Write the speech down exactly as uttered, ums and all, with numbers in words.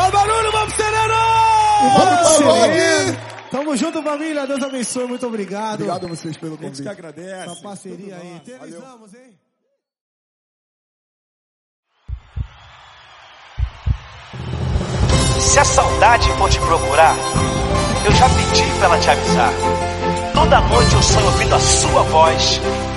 Fala barulho, vamos Sereno! Vamos Sereno! Tamo junto, família. Deus abençoe. Muito obrigado. Obrigado a vocês pelo convite. A gente que agradece. Essa parceria aí. Eternizamos, hein? Se a saudade for te procurar, eu já pedi pra ela te avisar. Toda noite eu sonho ouvindo a sua voz.